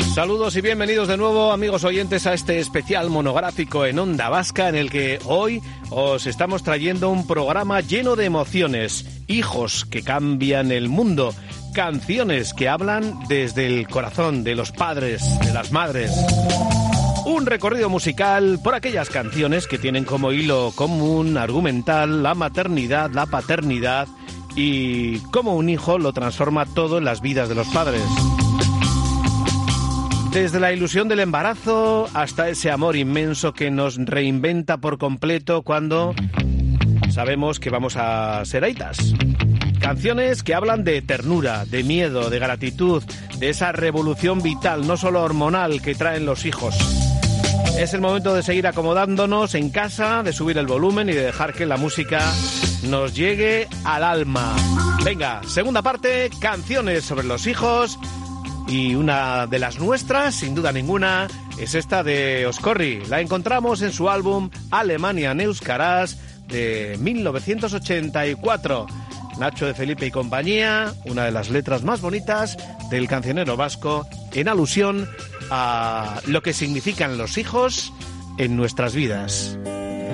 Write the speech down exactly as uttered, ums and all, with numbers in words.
Saludos y bienvenidos de nuevo, amigos oyentes, a este especial monográfico en Onda Vasca, en el que hoy os estamos trayendo un programa lleno de emociones, hijos que cambian el mundo, canciones que hablan desde el corazón de los padres, de las madres. Un recorrido musical por aquellas canciones que tienen como hilo común argumental la maternidad, la paternidad y cómo un hijo lo transforma todo en las vidas de los padres. Desde la ilusión del embarazo hasta ese amor inmenso que nos reinventa por completo cuando sabemos que vamos a ser aitas. Canciones que hablan de ternura, de miedo, de gratitud, de esa revolución vital, no solo hormonal, que traen los hijos. Es el momento de seguir acomodándonos en casa, de subir el volumen y de dejar que la música nos llegue al alma. Venga, segunda parte, canciones sobre los hijos. Y una de las nuestras, sin duda ninguna, es esta de Oscorri. La encontramos en su álbum Alemania Euskaraz de mil novecientos ochenta y cuatro. Nacho de Felipe y compañía, una de las letras más bonitas del cancionero vasco, en alusión a lo que significan los hijos en nuestras vidas.